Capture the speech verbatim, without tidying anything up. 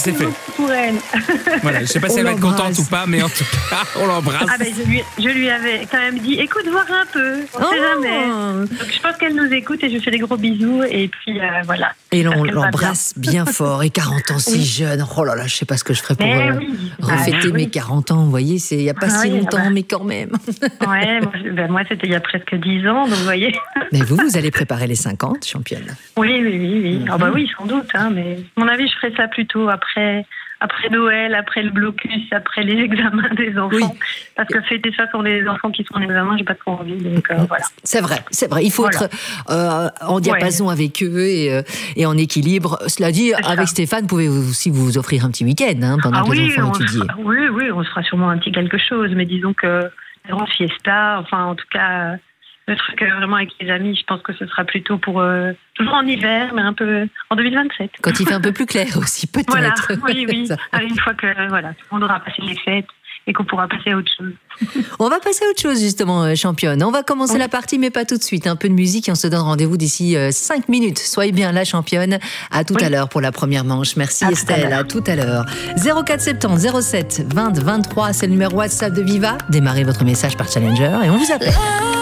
c'est fait. Pour elle. Voilà, je sais pas si On elle va être l'embrasse. contente ou pas, mais en tout cas, on l'embrasse. Ah ben, je, lui, je lui avais quand même dit, écoute, voir un peu, on sait Oh. jamais. Donc je pense qu'elle nous écoute et je lui fais des gros bisous et puis euh, voilà. Et Parce l'on qu'elle va l'embrasse bien fort. Et quarante ans, si Oui. jeune. Oh là là, je sais pas ce que je ferais pour Mais euh, oui. refêter Ah, oui. mes quarante ans. Vous voyez, c'est il y a pas Ah si oui, longtemps, ah bah. mais quand même. Ouais, moi, je- ben, moi c'était il y a presque dix ans, donc vous voyez. Mais vous, vous allez préparer les cinquante, championne. Oui, oui, oui, oui. Mhm. Ah bah oui, sans doute, hein, mais à mon avis, je ferai ça plutôt après, après Noël, après le blocus, après les examens des enfants. Oui. Parce que fêter ça sur les enfants qui sont en examen, j'ai pas trop envie, donc euh, voilà. C'est vrai, c'est vrai. Il faut Voilà. être euh, en diapason avec eux et, euh, et en équilibre. Cela dit, C'est avec ça. Stéphane, pouvez vous aussi vous offrir un petit week-end hein, pendant Ah que les oui, enfants on se étudient. fera, oui, oui, on se fera sûrement un petit quelque chose, mais disons que grand fiesta, enfin en tout cas, le truc euh, vraiment avec les amis, je pense que ce sera plutôt pour euh, toujours en hiver, mais un peu en deux mille vingt-sept. Quand il fait un peu plus clair aussi, peut-être. Voilà, oui, oui. Ça. Ah, une fois que euh, voilà, tout le monde aura passé les fêtes et qu'on pourra passer à autre chose. On va passer à autre chose, justement, euh, championne. On va commencer Oui. la partie, mais pas tout de suite. Un peu de musique et on se donne rendez-vous d'ici euh, cinq minutes. Soyez bien là, championne. À tout Oui. à l'heure pour la première manche. Merci À tout à Estelle, l'heure. à tout à l'heure. zéro quatre soixante-dix zéro sept vingt vingt-trois, c'est le numéro WhatsApp de Viva. Démarrez votre message par Challenger et on vous appelle.